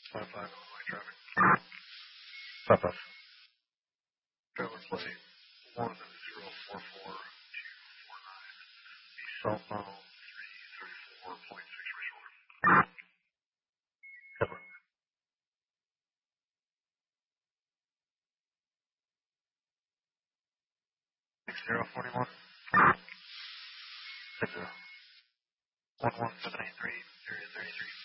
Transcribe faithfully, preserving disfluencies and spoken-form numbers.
Five five Illinois traffic. Five five. Trailer plate one zero four four two four nine. The cell phone three thirty four point six resort. Seven. Six zero forty one. Six zero. One one seven eight three zero thirty three.